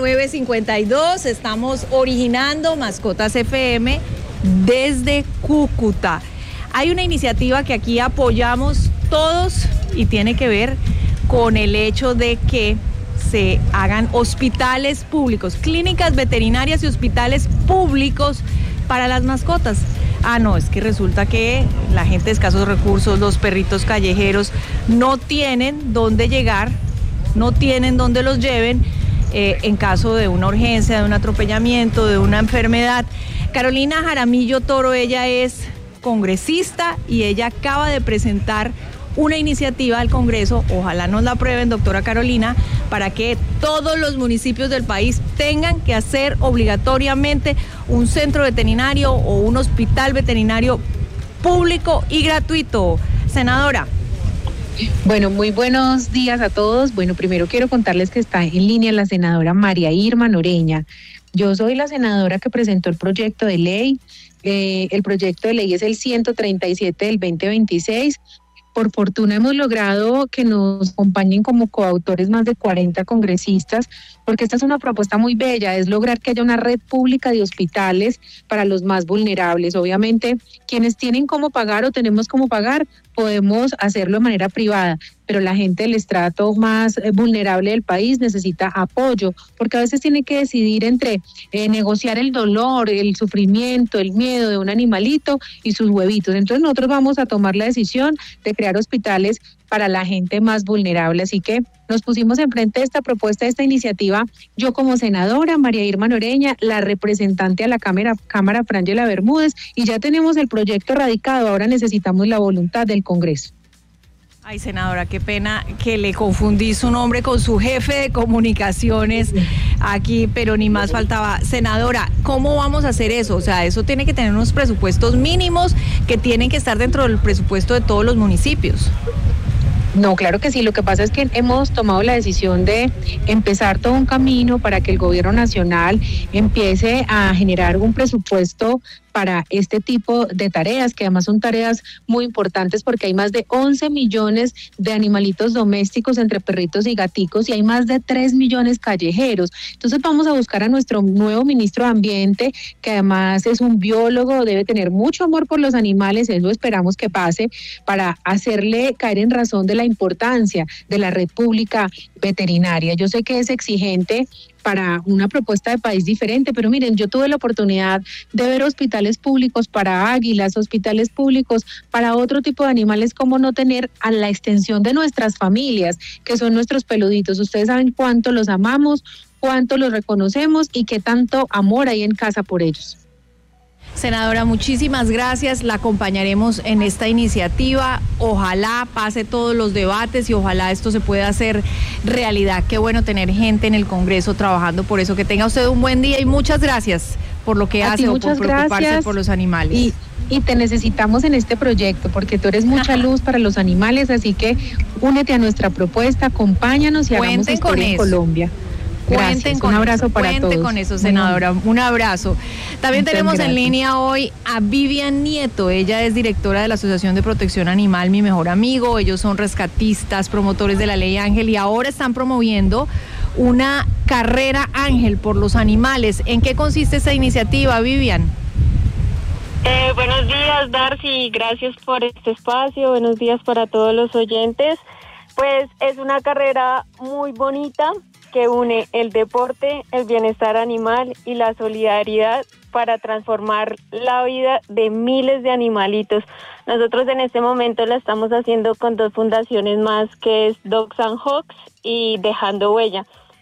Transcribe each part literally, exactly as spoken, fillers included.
nueve cincuenta y dos. Estamos originando Mascotas F M desde Cúcuta. Hay una iniciativa que aquí apoyamos todos y tiene que ver con el hecho de que se hagan hospitales públicos, clínicas veterinarias y hospitales públicos para las mascotas. Ah, no, es que resulta que la gente de escasos recursos, los perritos callejeros, no tienen dónde llegar, no tienen dónde los lleven eh, en caso de una urgencia, de un atropellamiento, de una enfermedad. Carolina Jaramillo Toro, ella es congresista y ella acaba de presentar una iniciativa al Congreso, ojalá nos la aprueben, doctora Carolina, para que todos los municipios del país tengan que hacer obligatoriamente un centro veterinario o un hospital veterinario público y gratuito. Senadora. Bueno, muy buenos días a todos. Bueno, primero quiero contarles que está en línea la senadora María Irma Noreña. Yo soy la senadora que presentó el proyecto de ley. Eh, el proyecto de ley es el ciento treinta y siete del veinte veintiséis. Por fortuna hemos logrado que nos acompañen como coautores más de cuarenta congresistas, porque esta es una propuesta muy bella, es lograr que haya una red pública de hospitales para los más vulnerables. Obviamente, quienes tienen cómo pagar o tenemos cómo pagar, podemos hacerlo de manera privada, pero la gente del estrato más vulnerable del país necesita apoyo, porque a veces tiene que decidir entre eh, negociar el dolor, el sufrimiento, el miedo de un animalito y sus huevitos. Entonces nosotros vamos a tomar la decisión de crear hospitales para la gente más vulnerable, así que nos pusimos enfrente de esta propuesta, de esta iniciativa, yo como senadora, María Irma Noreña, la representante a la Cámara, Cámara Frangela Bermúdez, y ya tenemos el proyecto radicado, ahora necesitamos la voluntad del Congreso. Ay, senadora, qué pena que le confundí su nombre con su jefe de comunicaciones aquí, pero ni más faltaba. Senadora, ¿cómo vamos a hacer eso? O sea, eso tiene que tener unos presupuestos mínimos que tienen que estar dentro del presupuesto de todos los municipios. No, claro que sí. Lo que pasa es que hemos tomado la decisión de empezar todo un camino para que el gobierno nacional empiece a generar un presupuesto para este tipo de tareas, que además son tareas muy importantes porque hay más de once millones de animalitos domésticos entre perritos y gaticos y hay más de tres millones callejeros. Entonces vamos a buscar a nuestro nuevo ministro de Ambiente, que además es un biólogo, debe tener mucho amor por los animales, eso esperamos que pase, para hacerle caer en razón de la importancia de la red pública veterinaria. Yo sé que es exigente para una propuesta de país diferente, pero miren, yo tuve la oportunidad de ver hospitales públicos para águilas, hospitales públicos para otro tipo de animales, como no tener a la extensión de nuestras familias, que son nuestros peluditos. Ustedes saben cuánto los amamos, cuánto los reconocemos y qué tanto amor hay en casa por ellos. Senadora, muchísimas gracias, la acompañaremos en esta iniciativa, ojalá pase todos los debates y ojalá esto se pueda hacer realidad. Qué bueno tener gente en el Congreso trabajando por eso. Que tenga usted un buen día y muchas gracias por lo que A hace ti, o por preocuparse gracias. por los animales. Y, y te necesitamos en este proyecto porque tú eres mucha luz para los animales, así que únete a nuestra propuesta, acompáñanos y hagamos Cuenten historia con en eso. Colombia. Cuenten Gracias, con un abrazo eso, para cuente todos. con eso, senadora, un abrazo. También Muchas tenemos gracias. en línea hoy a Vivian Nieto, ella es directora de la Asociación de Protección Animal Mi Mejor Amigo, ellos son rescatistas, promotores de la Ley Ángel y ahora están promoviendo una carrera Ángel por los animales. ¿En qué consiste esta iniciativa, Vivian? Eh, buenos días, Darcy, gracias por este espacio, buenos días para todos los oyentes. Pues es una carrera muy bonita que une el deporte, el bienestar animal y la solidaridad para transformar la vida de miles de animalitos. Nosotros en este momento la estamos haciendo con dos fundaciones más, que es Dogs and Hawks y Dejando Huella.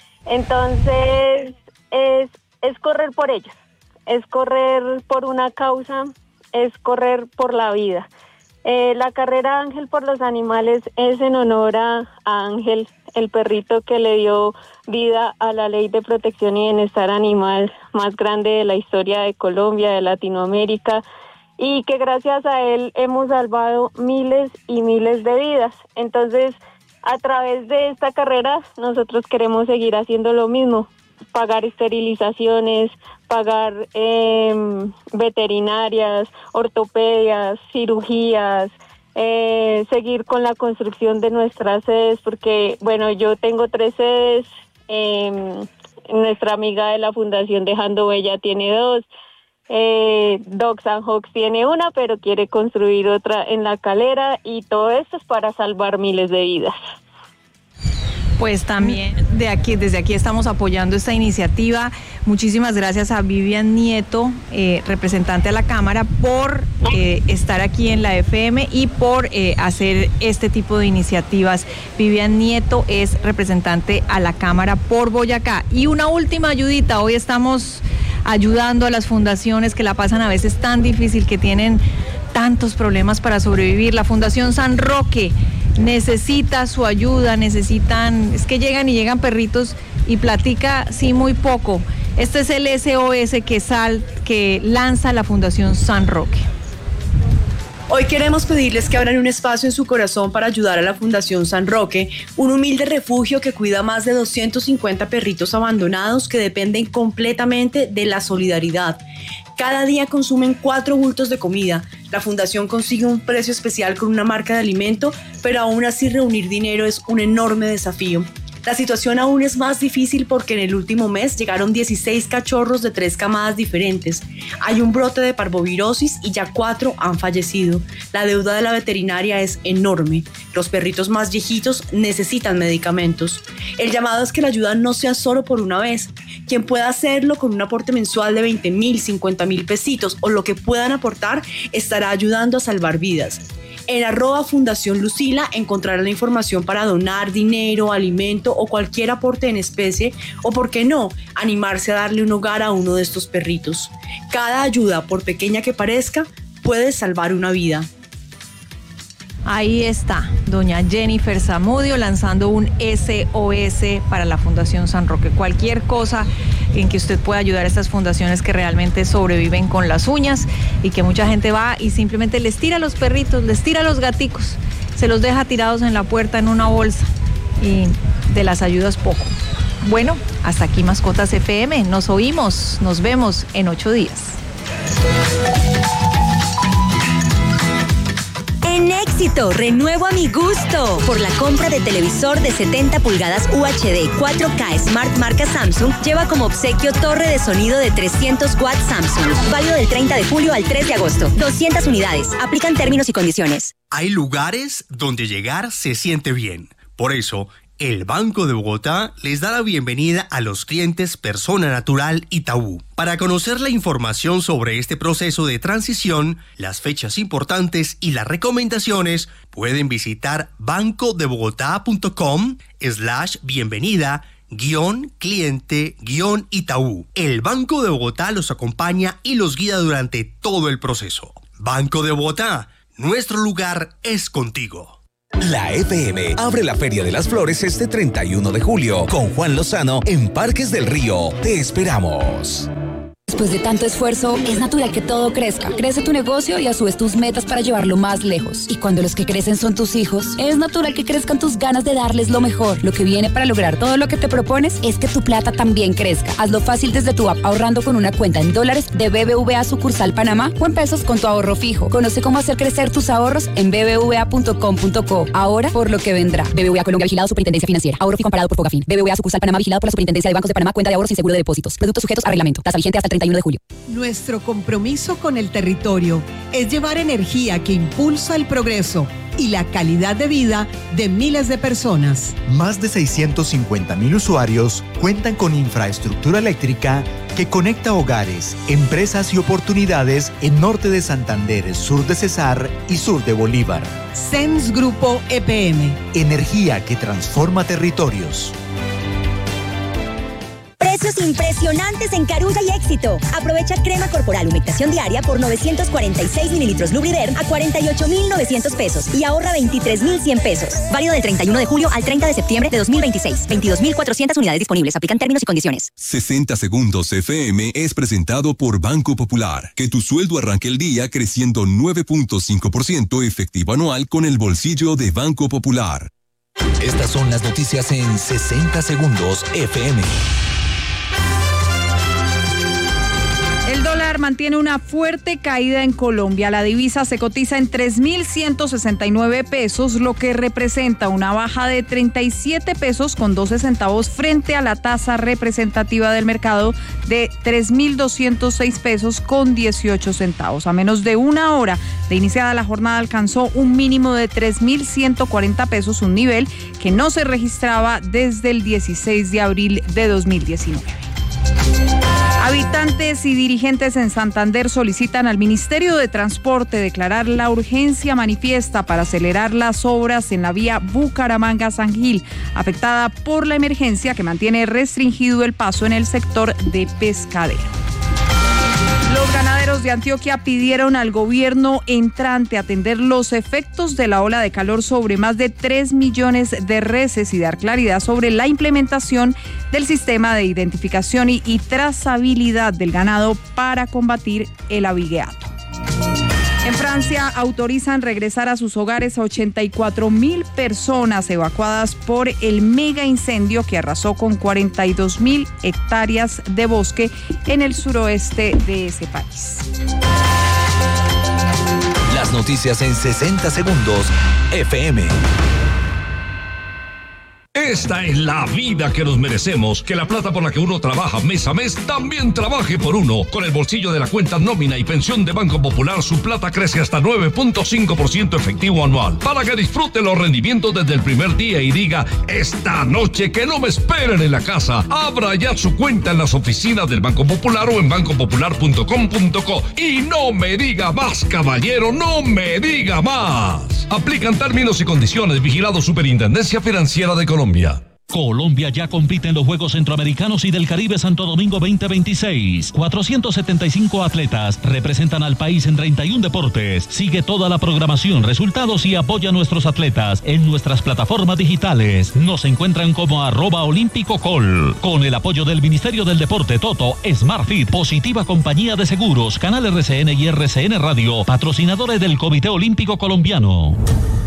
Entonces es, es correr por ellos, es correr por una causa, es correr por la vida. Eh, la carrera Ángel por los animales es en honor a, a Ángel, el perrito que le dio vida a la Ley de Protección y Bienestar Animal más grande de la historia de Colombia, de Latinoamérica, y que gracias a él hemos salvado miles y miles de vidas. Entonces, a través de esta carrera, nosotros queremos seguir haciendo lo mismo, pagar esterilizaciones, pagar eh, veterinarias, ortopedias, cirugías, eh, seguir con la construcción de nuestras sedes, porque, bueno, yo tengo tres sedes, eh, nuestra amiga de la Fundación Dejando Huella tiene dos. Eh, Dogs and Hawks tiene una, pero quiere construir otra en La Calera, y todo esto es para salvar miles de vidas. Pues también de aquí, desde aquí estamos apoyando esta iniciativa. Muchísimas gracias a Vivian Nieto, eh, representante a la Cámara, por eh, estar aquí en la F M y por eh, hacer este tipo de iniciativas. Vivian Nieto es representante a la Cámara por Boyacá. Y una última ayudita, hoy estamos ayudando a las fundaciones que la pasan a veces tan difícil, que tienen tantos problemas para sobrevivir. La Fundación San Roque necesita su ayuda, necesitan, es que llegan y llegan perritos y platica, sí, muy poco. Este es el S O S que, sal, que lanza la Fundación San Roque. Hoy queremos pedirles que abran un espacio en su corazón para ayudar a la Fundación San Roque, un humilde refugio que cuida a más de doscientos cincuenta perritos abandonados que dependen completamente de la solidaridad. Cada día consumen cuatro bultos de comida. La fundación consigue un precio especial con una marca de alimento, pero aún así reunir dinero es un enorme desafío. La situación aún es más difícil porque en el último mes llegaron dieciséis cachorros de tres camadas diferentes. Hay un brote de parvovirosis y ya cuatro han fallecido. La deuda de la veterinaria es enorme. Los perritos más viejitos necesitan medicamentos. El llamado es que la ayuda no sea solo por una vez. Quien pueda hacerlo con un aporte mensual de veinte mil, cincuenta mil pesitos o lo que puedan aportar estará ayudando a salvar vidas. En arroba Fundación Lucila encontrarán la información para donar dinero, alimento o cualquier aporte en especie, o por qué no, animarse a darle un hogar a uno de estos perritos. Cada ayuda, por pequeña que parezca, puede salvar una vida. Ahí está, doña Jennifer Zamudio lanzando un S O S para la Fundación San Roque. Cualquier cosa en que usted pueda ayudar a estas fundaciones que realmente sobreviven con las uñas y que mucha gente va y simplemente les tira a los perritos, les tira a los gaticos, se los deja tirados en la puerta en una bolsa y de las ayudas poco. Bueno, hasta aquí Mascotas F M. Nos oímos, nos vemos en ocho días. En Éxito, renuevo a mi gusto. Por la compra de televisor de setenta pulgadas U H D cuatro K Smart marca Samsung, lleva como obsequio torre de sonido de trescientos watts Samsung. Válido del treinta de julio al tres de agosto. doscientas unidades. Aplican términos y condiciones. Hay lugares donde llegar se siente bien. Por eso, el Banco de Bogotá les da la bienvenida a los clientes Persona Natural Itaú. Para conocer la información sobre este proceso de transición, las fechas importantes y las recomendaciones, pueden visitar bancodebogotá.com slash bienvenida guión cliente guión Itaú. El Banco de Bogotá los acompaña y los guía durante todo el proceso. Banco de Bogotá, nuestro lugar es contigo. La F M abre la Feria de las Flores este treinta y uno de julio con Juan Lozano en Parques del Río. Te esperamos. Después de tanto esfuerzo, es natural que todo crezca. Crece tu negocio y a su vez tus metas para llevarlo más lejos. Y cuando los que crecen son tus hijos, es natural que crezcan tus ganas de darles lo mejor. Lo que viene para lograr todo lo que te propones es que tu plata también crezca. Hazlo fácil desde tu app, ahorrando con una cuenta en dólares de B B V A sucursal Panamá o en pesos con tu ahorro fijo. Conoce cómo hacer crecer tus ahorros en b b v a punto com punto co. Ahora por lo que vendrá. B B V A Colombia, vigilado Superintendencia Financiera. Ahorro fijo amparado por Fogafín. B B V A sucursal Panamá, vigilado por la Superintendencia de Bancos de Panamá. Cuenta de ahorros sin seguro de depósitos. Productos sujetos a reglamento. Tasa vigente hasta el treinta y uno de julio. Nuestro compromiso con el territorio es llevar energía que impulsa el progreso y la calidad de vida de miles de personas. Más de seiscientos cincuenta mil usuarios cuentan con infraestructura eléctrica que conecta hogares, empresas y oportunidades en norte de Santander, sur de Cesar y sur de Bolívar. C E N S Grupo E P M. Energía que transforma territorios. Precios impresionantes en Carulla y Éxito. Aprovecha crema corporal humectación diaria por novecientos cuarenta y seis mililitros Lubriderm a cuarenta y ocho mil novecientos pesos y ahorra veintitrés mil cien pesos. Válido del treinta y uno de julio al treinta de septiembre de dos mil veintiséis. veintidós mil cuatrocientas unidades disponibles. Aplican términos y condiciones. sesenta segundos F M es presentado por Banco Popular. Que tu sueldo arranque el día creciendo nueve punto cinco por ciento efectivo anual con el bolsillo de Banco Popular. Estas son las noticias en sesenta segundos F M. El dólar mantiene una fuerte caída en Colombia. La divisa se cotiza en tres mil ciento sesenta y nueve pesos, lo que representa una baja de treinta y siete pesos con doce centavos frente a la tasa representativa del mercado de tres mil doscientos seis pesos con dieciocho centavos. A menos de una hora de iniciada la jornada alcanzó un mínimo de tres mil ciento cuarenta pesos, un nivel que no se registraba desde el dieciséis de abril de dos mil diecinueve. Habitantes y dirigentes en Santander solicitan al Ministerio de Transporte declarar la urgencia manifiesta para acelerar las obras en la vía Bucaramanga-San Gil, afectada por la emergencia que mantiene restringido el paso en el sector de Pescadero. Los ganaderos de Antioquia pidieron al gobierno entrante atender los efectos de la ola de calor sobre más de tres millones de reses y dar claridad sobre la implementación del sistema de identificación y, y trazabilidad del ganado para combatir el abigeato. En Francia autorizan regresar a sus hogares a ochenta y cuatro mil personas evacuadas por el mega incendio que arrasó con cuarenta y dos mil hectáreas de bosque en el suroeste de ese país. Las noticias en sesenta segundos, F M. Esta es la vida que nos merecemos, que la plata por la que uno trabaja mes a mes también trabaje por uno. Con el bolsillo de la cuenta nómina y pensión de Banco Popular, su plata crece hasta nueve punto cinco por ciento efectivo anual, para que disfrute los rendimientos desde el primer día y diga, esta noche que no me esperen en la casa. Abra ya su cuenta en las oficinas del Banco Popular o en banco popular punto com punto co. Y no me diga más, caballero, no me diga más. Aplican términos y condiciones. Vigilado Superintendencia Financiera de Colombia. Colombia ya compite en los Juegos Centroamericanos y del Caribe Santo Domingo veinte veintiséis. cuatrocientos setenta y cinco atletas representan al país en treinta y uno deportes. Sigue toda la programación, resultados y apoya a nuestros atletas en nuestras plataformas digitales. Nos encuentran como arroba olímpico col. Con el apoyo del Ministerio del Deporte, Toto, SmartFit, Positiva Compañía de Seguros, Canal R C N y R C N Radio, patrocinadores del Comité Olímpico Colombiano.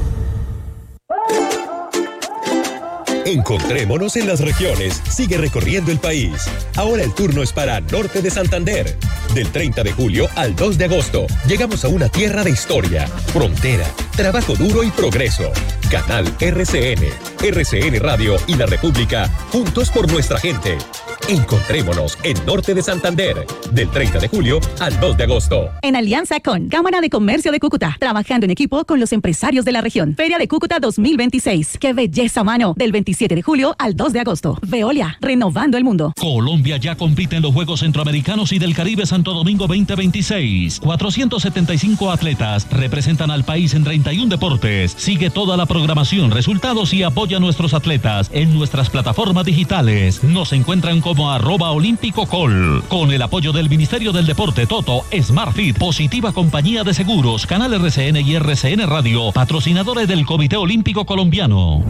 Encontrémonos en las regiones. Sigue recorriendo el país. Ahora el turno es para Norte de Santander. Del treinta de julio al dos de agosto, llegamos a una tierra de historia, frontera, trabajo duro y progreso. Canal R C N, R C N Radio y La República, juntos por nuestra gente. Encontrémonos en Norte de Santander, del treinta de julio al dos de agosto. En alianza con Cámara de Comercio de Cúcuta, trabajando en equipo con los empresarios de la región. Feria de Cúcuta dos mil veintiséis. ¡Qué belleza, mano! Del veintisiete de julio al dos de agosto. Veolia, renovando el mundo. Colombia ya compite en los Juegos Centroamericanos y del Caribe Santo Domingo veinte veintiséis. cuatrocientos setenta y cinco atletas representan al país en treinta y uno deportes. Sigue toda la programación, resultados y apoya a nuestros atletas en nuestras plataformas digitales. Nos encuentran como arroba olímpico col. Con el apoyo del Ministerio del Deporte, Toto, SmartFit, Positiva Compañía de Seguros, Canal R C N y R C N Radio, patrocinadores del Comité Olímpico Colombiano.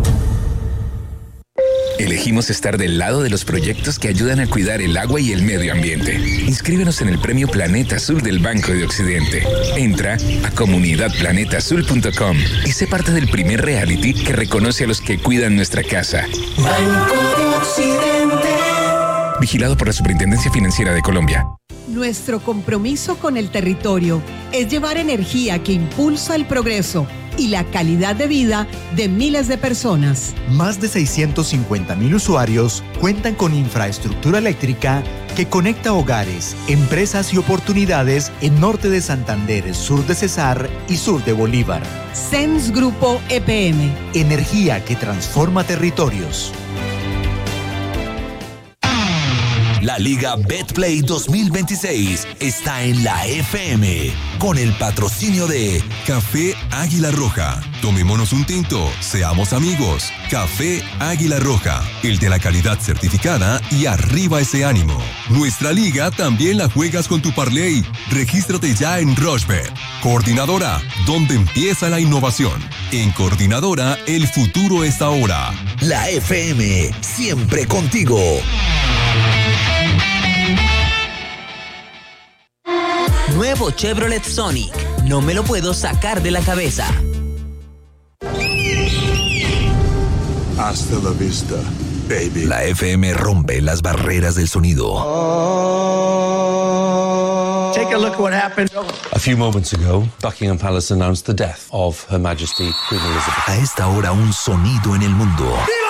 Elegimos estar del lado de los proyectos que ayudan a cuidar el agua y el medio ambiente. Inscríbenos en el Premio Planeta Azul del Banco de Occidente. Entra a comunidad planeta azul punto com y sé parte del primer reality que reconoce a los que cuidan nuestra casa. Banco de Occidente. Vigilado por la Superintendencia Financiera de Colombia. Nuestro compromiso con el territorio es llevar energía que impulsa el progreso y la calidad de vida de miles de personas. Más de seiscientos cincuenta mil usuarios cuentan con infraestructura eléctrica que conecta hogares, empresas y oportunidades en norte de Santander, sur de Cesar y sur de Bolívar. C E N S Grupo E P M. Energía que transforma territorios. La Liga BetPlay dos mil veintiséis está en la F M con el patrocinio de Café Águila Roja. Tomémonos un tinto, seamos amigos. Café Águila Roja, el de la calidad certificada y arriba ese ánimo. Nuestra liga también la juegas con tu parlay. Regístrate ya en Rushbet. Coordinadora, donde empieza la innovación. En Coordinadora, el futuro es ahora. La F M, siempre contigo. Nuevo Chevrolet Sonic. No me lo puedo sacar de la cabeza. Hasta la vista, baby. La F M rompe las barreras del sonido. Take a look at what happened. A few moments ago, Buckingham Palace announced the death of Her Majesty Queen Elizabeth. A esta hora un sonido en el mundo. ¡Viva